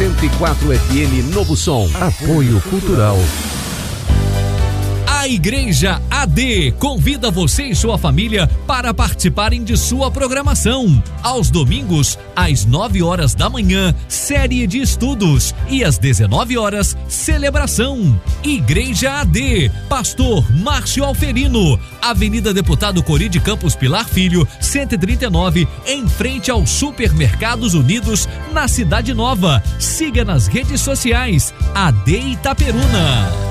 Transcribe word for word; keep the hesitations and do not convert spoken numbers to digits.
noventa e quatro F M Novo Som. Apoio Cultural. A Igreja A D convida você e sua família para participarem de sua programação. Aos domingos, às nove horas da manhã, série de estudos, e às dezenove horas, celebração. Igreja A D, Pastor Márcio Alferino, Avenida Deputado Cori de Campos Pilar Filho, cento e trinta e nove, em frente aos Supermercados Unidos, na Cidade Nova. Siga nas redes sociais, A D Itaperuna.